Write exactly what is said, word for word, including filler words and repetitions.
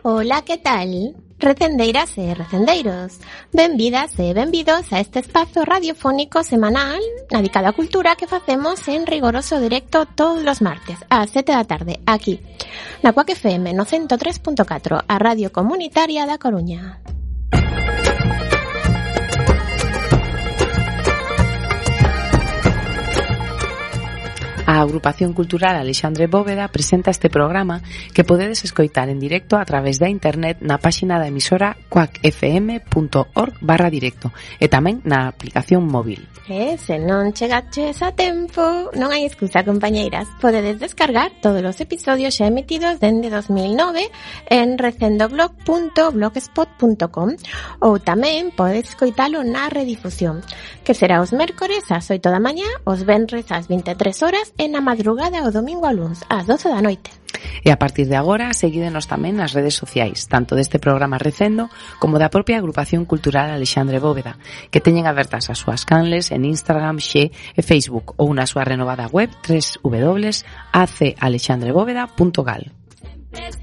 Ola, que tal? Recendeiras e recendeiros, benvidas e benvidos a este espazo radiofónico semanal dedicado á cultura que facemos en rigoroso directo todos os martes ás sete da tarde, aquí, na Cuac F M no ciento tres punto catro, a Radio Comunitaria da Coruña. A Agrupación Cultural Alexandre Bóveda presenta este programa que podedes escoitar en directo a través da internet na páxina da emisora cuacfm.org barra directo e tamén na aplicación móvil. E se non chegaches a tempo, non hai excusa, compañeiras. Podedes descargar todos os episodios xa emitidos dende dos mil nove en recendoblog punto blogspot punto com ou tamén podedes escoitalo na redifusión, que será os mércores ás oito da mañá, os venres ás vinte e tres horas e na madrugada o domingo a luns ás doce da noite. E a partir de agora, seguídenos tamén nas redes sociais, tanto deste programa Recendo como da propia Agrupación Cultural Alexandre Bóveda, que teñen abertas as súas canles en Instagram, Xe e Facebook ou na súa renovada web doble u doble u doble u punto a c alexandre bóveda punto gal.